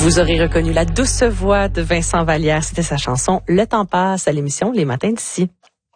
Vous aurez reconnu la douce voix de Vincent Vallière. C'était sa chanson « Le temps passe » à l'émission Les Matins d'ici.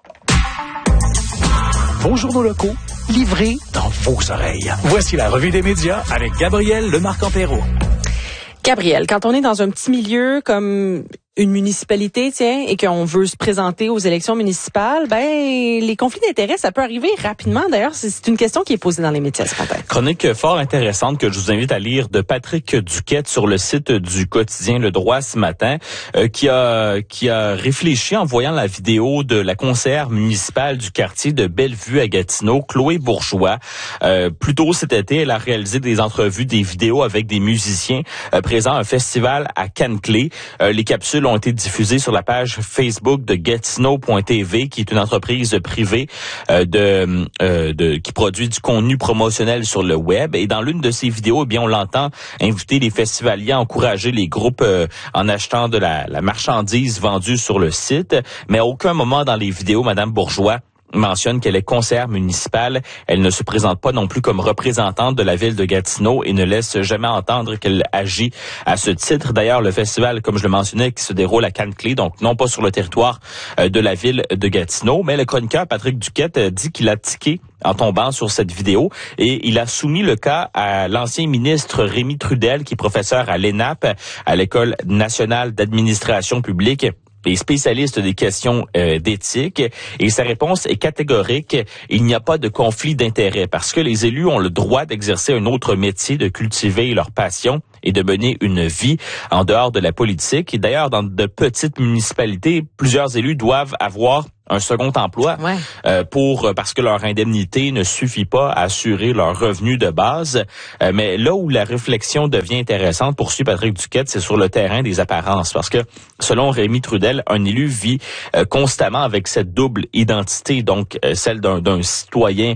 Vos journaux locaux, livrés dans vos oreilles. Voici la revue des médias avec Gabriel Lemarque-Empéraud. Gabriel, quand on est dans un petit milieu comme une municipalité, et qu'on veut se présenter aux élections municipales, les conflits d'intérêts, ça peut arriver rapidement. D'ailleurs, c'est une question qui est posée dans les médias ce matin. Chronique fort intéressante que je vous invite à lire de Patrick Duquette sur le site du quotidien Le Droit ce matin, qui a réfléchi en voyant la vidéo de la conseillère municipale du quartier de Bellevue à Gatineau, Chloé Bourgeois. Plus tôt cet été, elle a réalisé des entrevues, des vidéos avec des musiciens présents à un festival à Caneclé. Les capsules ont été diffusées sur la page Facebook de Gatineau.tv, qui est une entreprise privée qui produit du contenu promotionnel sur le web. Et dans l'une de ces vidéos, on l'entend inviter les festivaliers à encourager les groupes en achetant de la marchandise vendue sur le site. Mais à aucun moment dans les vidéos, Madame Bourgeois mentionne qu'elle est conseillère municipale. Elle ne se présente pas non plus comme représentante de la ville de Gatineau et ne laisse jamais entendre qu'elle agit à ce titre. D'ailleurs, le festival, comme je le mentionnais, qui se déroule à Caneclé, donc non pas sur le territoire de la ville de Gatineau, mais le chroniqueur Patrick Duquette dit qu'il a tiqué en tombant sur cette vidéo et il a soumis le cas à l'ancien ministre Rémi Trudel, qui est professeur à l'ENAP, à l'École nationale d'administration publique, et spécialiste des questions d'éthique, et sa réponse est catégorique. Il n'y a pas de conflit d'intérêts parce que les élus ont le droit d'exercer un autre métier, de cultiver leur passion et de mener une vie en dehors de la politique. Et d'ailleurs, dans de petites municipalités, plusieurs élus doivent avoir un second emploi parce que leur indemnité ne suffit pas à assurer leur revenu de base. Mais là où la réflexion devient intéressante, poursuit Patrick Duquette, c'est sur le terrain des apparences. Parce que selon Rémi Trudel, un élu vit constamment avec cette double identité, donc celle d'un citoyen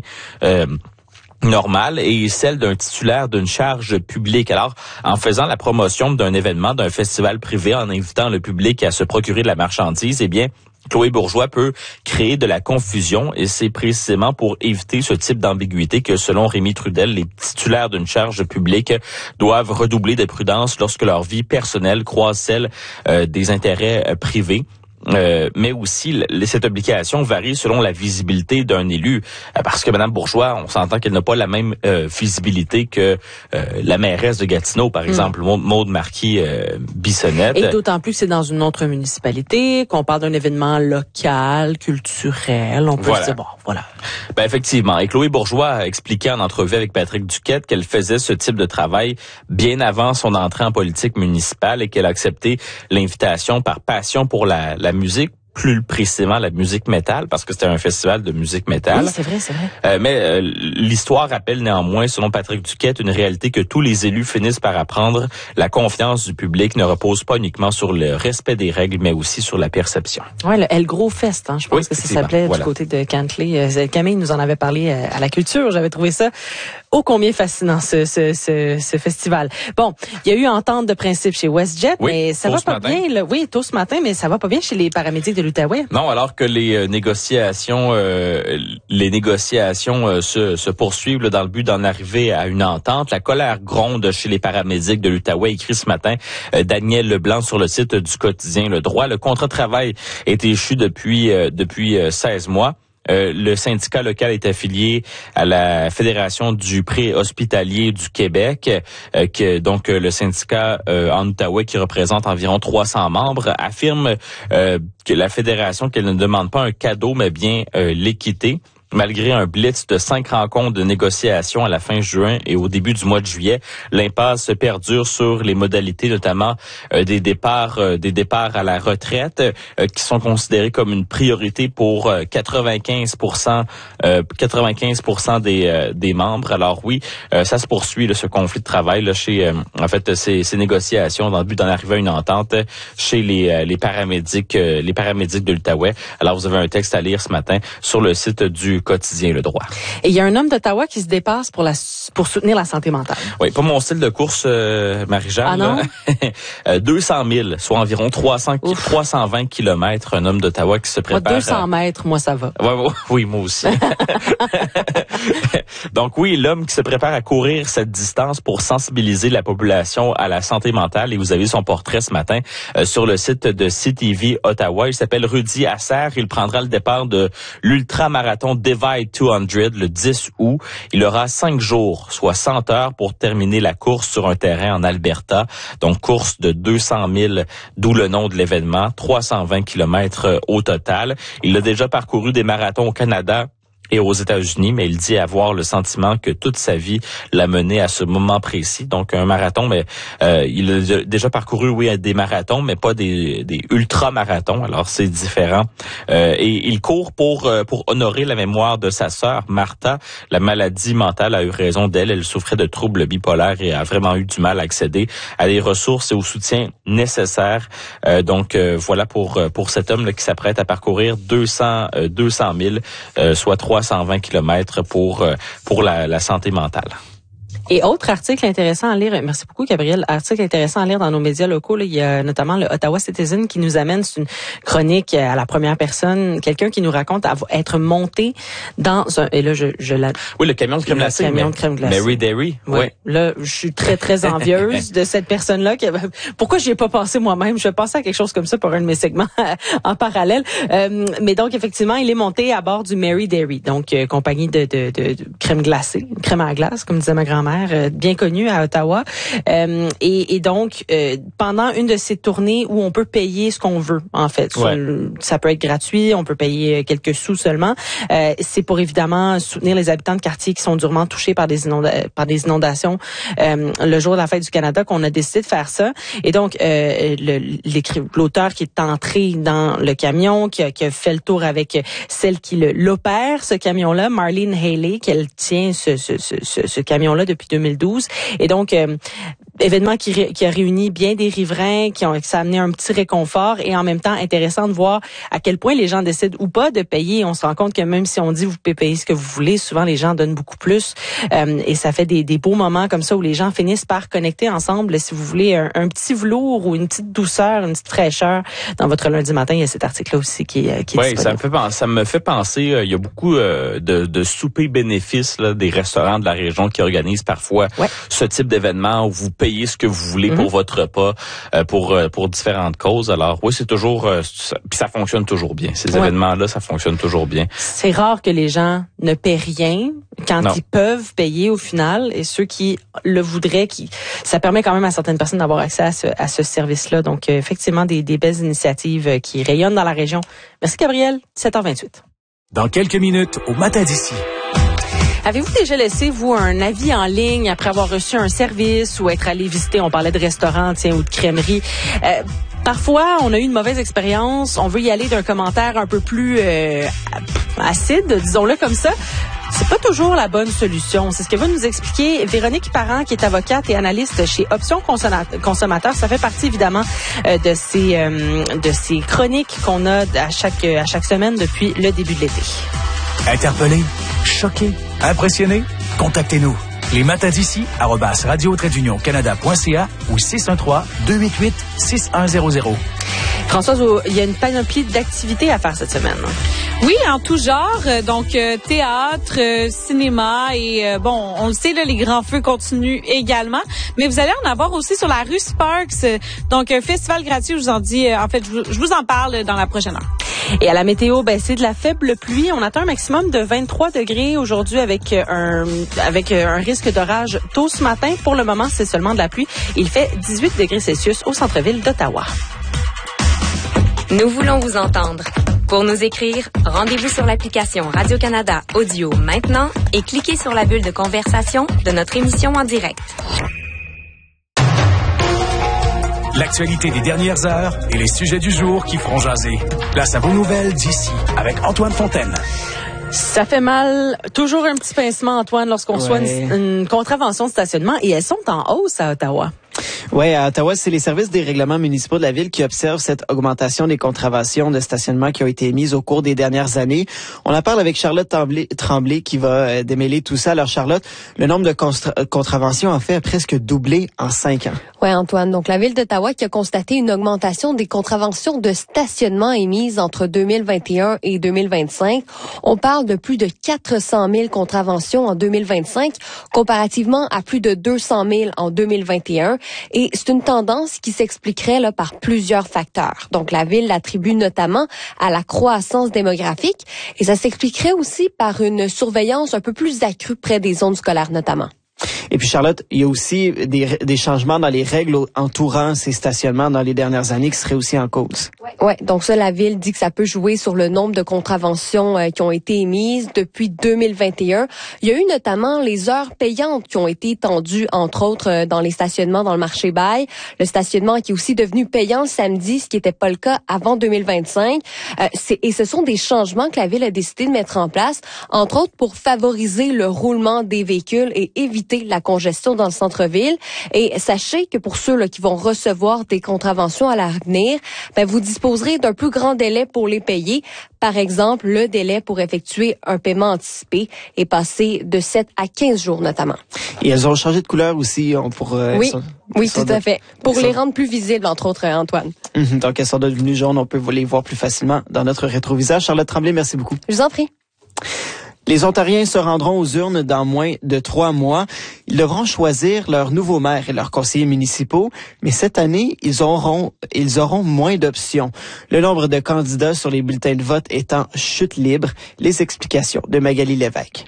normal et celle d'un titulaire d'une charge publique. Alors, en faisant la promotion d'un événement, d'un festival privé, en invitant le public à se procurer de la marchandise, Chloé Bourgeois peut créer de la confusion et c'est précisément pour éviter ce type d'ambiguïté que, selon Rémi Trudel, les titulaires d'une charge publique doivent redoubler de prudence lorsque leur vie personnelle croise celle des intérêts privés. Mais aussi, cette obligation varie selon la visibilité d'un élu. Parce que Mme Bourgeois, on s'entend qu'elle n'a pas la même visibilité que la mairesse de Gatineau, par exemple, Maude Marquis-Bissonnette. Et d'autant plus que c'est dans une autre municipalité, qu'on parle d'un événement local, culturel, on peut se dire, voilà. Effectivement. Et Chloé Bourgeois a expliqué en entrevue avec Patrick Duquette qu'elle faisait ce type de travail bien avant son entrée en politique municipale et qu'elle a accepté l'invitation par passion pour la musique, plus précisément la musique métal, parce que c'était un festival de musique métal. Oui, c'est vrai. Mais l'histoire rappelle néanmoins, selon Patrick Duquette, une réalité que tous les élus finissent par apprendre. La confiance du public ne repose pas uniquement sur le respect des règles, mais aussi sur la perception. Ouais, le El Gros Fest, je pense que ça s'appelait du côté de Caneclé. Camille nous en avait parlé à la culture. J'avais trouvé ça ô combien fascinant, ce festival. Bon, il y a eu entente de principe chez WestJet, mais ça va pas bien. Oui, tôt ce matin, mais ça va pas bien chez les paramédics de l'Outaouais. Non, alors que les négociations se poursuivent dans le but d'en arriver à une entente. La colère gronde chez les paramédics de l'Outaouais, écrit ce matin Daniel Leblanc sur le site du quotidien Le Droit. Le contrat de travail est échu depuis 16 mois. Le syndicat local est affilié à la Fédération du préhospitalier du Québec, donc le syndicat en Outaouais, qui représente environ 300 membres, affirme que la fédération, qu'elle ne demande pas un cadeau, mais bien l'équité. Malgré un blitz de 5 rencontres de négociation à la fin juin et au début du mois de juillet, l'impasse perdure sur les modalités, notamment des départs à la retraite, qui sont considérés comme une priorité pour 95% des membres. Alors oui, ça se poursuit ce conflit de travail chez ces négociations dans le but d'en arriver à une entente chez les paramédics de l'Outaouais. Alors vous avez un texte à lire ce matin sur le site du quotidien le droit. Et il y a un homme d'Ottawa qui se dépasse pour soutenir la santé mentale. Oui, pas mon style de course, Marie-Jeanne. Ah non? 200 000, soit environ 320 kilomètres. Un homme d'Ottawa qui se prépare... 200 mètres, moi, ça va. Oui, moi aussi. Donc oui, l'homme qui se prépare à courir cette distance pour sensibiliser la population à la santé mentale. Et vous avez son portrait ce matin sur le site de CTV Ottawa. Il s'appelle Rudy Asser. Il prendra le départ de l'ultramarathon Divide 200 le 10 août. Il aura 5 jours, soit 100 heures pour terminer la course sur un terrain en Alberta. Donc course de 200 000, d'où le nom de l'événement. 320 kilomètres au total. Il a déjà parcouru des marathons au Canada et aux États-Unis, mais il dit avoir le sentiment que toute sa vie l'a mené à ce moment précis. Donc un marathon, mais il a déjà parcouru, des marathons, mais pas des ultra-marathons. Alors c'est différent. Et il court pour honorer la mémoire de sa sœur, Martha. La maladie mentale a eu raison d'elle. Elle souffrait de troubles bipolaires et a vraiment eu du mal à accéder à des ressources et au soutien nécessaires. Donc voilà pour cet homme là, qui s'apprête à parcourir 200 000, soit 320 kilomètres pour la santé mentale. Et autre article intéressant à lire, merci beaucoup Gabriel, article intéressant à lire dans nos médias locaux, là, il y a notamment le Ottawa Citizen qui nous amène, c'est une chronique à la première personne, quelqu'un qui nous raconte être monté dans un, et là je la... Oui, le camion de crème glacée. Mary Dairy. Oui. Là, je suis très, très envieuse de cette personne-là. Pourquoi j'y ai pas pensé moi-même? Je vais passer à quelque chose comme ça pour un de mes segments en parallèle. Mais donc, effectivement, il est monté à bord du Mary Dairy, donc compagnie de crème glacée, crème à glace, comme disait ma grand-mère, bien connue à Ottawa. Et donc, pendant une de ces tournées où on peut payer ce qu'on veut, en fait. Ouais. Ça peut être gratuit, on peut payer quelques sous seulement. C'est pour évidemment soutenir les habitants de quartiers qui sont durement touchés par des inondations le jour de la fête du Canada qu'on a décidé de faire ça. Et donc, l'auteur qui est entré dans le camion, qui a fait le tour avec celle qui l'opère, ce camion-là, Marlene Haley, qu'elle tient ce camion-là depuis 2012. Et donc, événement qui a réuni bien des riverains, ça a amené un petit réconfort et en même temps intéressant de voir à quel point les gens décident ou pas de payer. On se rend compte que même si on dit vous pouvez payer ce que vous voulez, souvent les gens donnent beaucoup plus et ça fait des beaux moments comme ça où les gens finissent par connecter ensemble. Si vous voulez un petit velours ou une petite douceur, une petite fraîcheur dans votre lundi matin, il y a cet article-là aussi qui est disponible. Ça me fait penser, il y a beaucoup de soupers bénéfices là, des restaurants de la région qui organisent parfois ce type d'événement où vous payez ce que vous voulez pour votre repas, pour différentes causes. Alors oui, c'est toujours, puis ça fonctionne toujours bien. Ces événements-là, ça fonctionne toujours bien. C'est rare que les gens ne paient rien quand ils peuvent payer au final, et ceux qui le voudraient, ça permet quand même à certaines personnes d'avoir accès à ce service-là. Donc effectivement, des belles initiatives qui rayonnent dans la région. Merci Gabriel, 7h28. Dans quelques minutes, au matin d'ici. Avez-vous déjà laissé, vous, un avis en ligne après avoir reçu un service ou être allé visiter, on parlait de restaurant, ou de crèmerie? Parfois, on a eu une mauvaise expérience. On veut y aller d'un commentaire un peu plus acide, disons-le comme ça. C'est pas toujours la bonne solution. C'est ce que va nous expliquer Véronique Parent, qui est avocate et analyste chez Options Consommateurs. Ça fait partie, évidemment, de ces chroniques qu'on a à chaque semaine depuis le début de l'été. Interpellé, choqué, impressionné? Contactez-nous. Les matins d'ici, @radio-canada.ca ou 613-288-6100. Françoise, il y a une panoplie d'activités à faire cette semaine. Oui, en tout genre. Donc, théâtre, cinéma et on le sait, là, les grands feux continuent également. Mais vous allez en avoir aussi sur la rue Sparks. Donc, un festival gratuit, je vous en dis, je vous en parle dans la prochaine heure. Et à la météo, c'est de la faible pluie. On attend un maximum de 23 degrés aujourd'hui avec un risque d'orage tôt ce matin. Pour le moment, c'est seulement de la pluie. Il fait 18 degrés Celsius au centre-ville d'Ottawa. Nous voulons vous entendre. Pour nous écrire, rendez-vous sur l'application Radio-Canada Audio maintenant et cliquez sur la bulle de conversation de notre émission en direct. L'actualité des dernières heures et les sujets du jour qui feront jaser. Place à vos nouvelles d'ici avec Antoine Fontaine. Ça fait mal, toujours un petit pincement, Antoine, lorsqu'on reçoit une contravention de stationnement, et elles sont en hausse à Ottawa. Oui, à Ottawa, c'est les services des règlements municipaux de la ville qui observent cette augmentation des contraventions de stationnement qui ont été émises au cours des dernières années. On en parle avec Charlotte Tremblay qui va démêler tout ça. Alors Charlotte, le nombre de contraventions en fait a presque doublé en 5 ans. Oui, Antoine. Donc, la Ville d'Ottawa qui a constaté une augmentation des contraventions de stationnement émises entre 2021 et 2025. On parle de plus de 400 000 contraventions en 2025, comparativement à plus de 200 000 en 2021. Et c'est une tendance qui s'expliquerait là par plusieurs facteurs. Donc, la Ville l'attribue notamment à la croissance démographique et ça s'expliquerait aussi par une surveillance un peu plus accrue près des zones scolaires notamment. Et puis Charlotte, il y a aussi des changements dans les règles entourant ces stationnements dans les dernières années qui seraient aussi en cause. Ouais, donc ça, la Ville dit que ça peut jouer sur le nombre de contraventions qui ont été émises depuis 2021. Il y a eu notamment les heures payantes qui ont été étendues, entre autres, dans les stationnements dans le marché Bail. Le stationnement qui est aussi devenu payant le samedi, ce qui n'était pas le cas avant 2025. Et ce sont des changements que la Ville a décidé de mettre en place, entre autres pour favoriser le roulement des véhicules et éviter la congestion dans le centre-ville. Et sachez que pour ceux là, qui vont recevoir des contraventions à l'avenir, vous disposerez d'un plus grand délai pour les payer. Par exemple, le délai pour effectuer un paiement anticipé est passé de 7 à 15 jours notamment. Et elles ont changé de couleur aussi pour... Oui, tout à fait. Pour les rendre plus visibles, entre autres, Antoine. Donc, elles sont devenues jaunes. On peut les voir plus facilement dans notre rétroviseur. Charlotte Tremblay, merci beaucoup. Je vous en prie. Les Ontariens se rendront aux urnes dans moins de 3 mois. Ils devront choisir leur nouveau maire et leurs conseillers municipaux, mais cette année, ils auront moins d'options. Le nombre de candidats sur les bulletins de vote est en chute libre. Les explications de Magali Lévesque.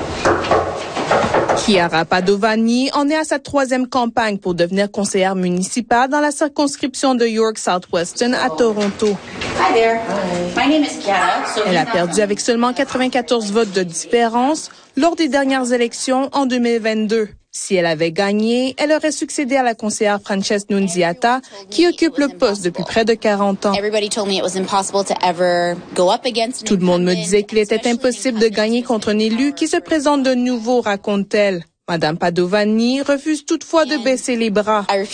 Chiara Padovani en est à sa 3e campagne pour devenir conseillère municipale dans la circonscription de York Southwestern à Toronto. Hi there. My name is Chiara. Elle a perdu avec seulement 94 votes de différence lors des dernières élections en 2022. Si elle avait gagné, elle aurait succédé à la conseillère Frances Nunziata, qui occupe le poste depuis près de 40 ans. Tout le monde me disait qu'il était impossible de gagner contre un élu qui se présente de nouveau, raconte-t-elle. Madame Padovani refuse toutefois de baisser les bras.